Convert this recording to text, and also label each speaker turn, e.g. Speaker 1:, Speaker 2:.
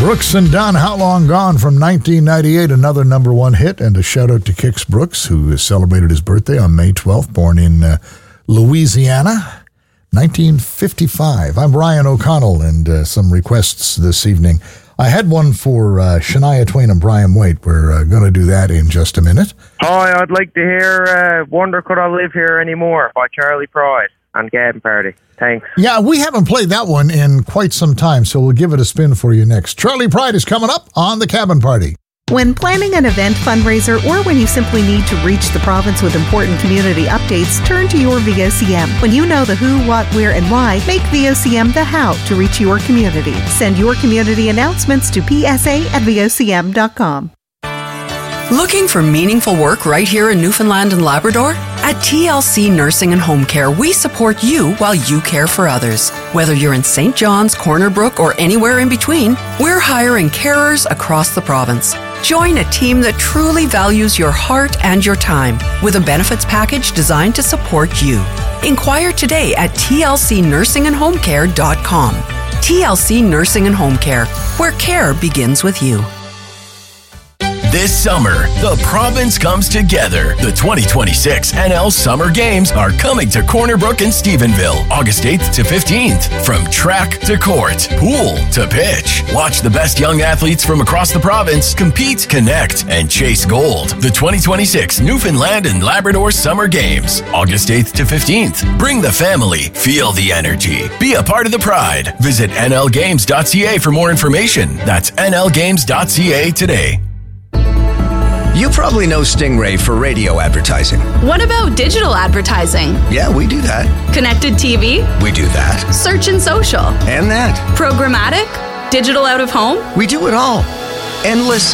Speaker 1: Brooks and Dunn, How Long Gone from 1998, another number one hit, and a shout out to Kix Brooks, who has celebrated his birthday on May 12th, born in Louisiana, 1955. I'm Brian O'Connell, and some requests this evening. I had one for Shania Twain and Brian Waite. We're going to do that in just a minute.
Speaker 2: Hi, I'd like to hear Wonder Could I Live Here Anymore by Charlie Pride and Garden Party. Thanks.
Speaker 1: Yeah, we haven't played that one in quite some time, so we'll give it a spin for you next. Charlie Pride is coming up on The Cabin Party.
Speaker 3: When planning an event, fundraiser, or when you simply need to reach the province with important community updates, turn to your VOCM. When you know the who, what, where, and why, make VOCM the how to reach your community. Send your community announcements to psa@vocm.com.
Speaker 4: Looking for meaningful work right here in Newfoundland and Labrador? At TLC Nursing and Home Care, we support you while you care for others. Whether you're in St. John's, Corner Brook, or anywhere in between, we're hiring carers across the province. Join a team that truly values your heart and your time with a benefits package designed to support you. Inquire today at tlcnursingandhomecare.com. TLC Nursing and Home Care, where care begins with you.
Speaker 5: This summer, the province comes together. The 2026 NL Summer Games are coming to Corner Brook and Stephenville, August 8th to 15th. From track to court, pool to pitch. Watch the best young athletes from across the province compete, connect, and chase gold. The 2026 Newfoundland and Labrador Summer Games, August 8th to 15th. Bring the family, feel the energy. Be a part of the pride. Visit nlgames.ca for more information. That's nlgames.ca today.
Speaker 6: You probably know Stingray for radio advertising.
Speaker 7: What about digital advertising?
Speaker 6: Yeah, we do that.
Speaker 7: Connected TV?
Speaker 6: We do that.
Speaker 7: Search and social?
Speaker 6: And that.
Speaker 7: Programmatic? Digital out of home?
Speaker 6: We do it all. Endless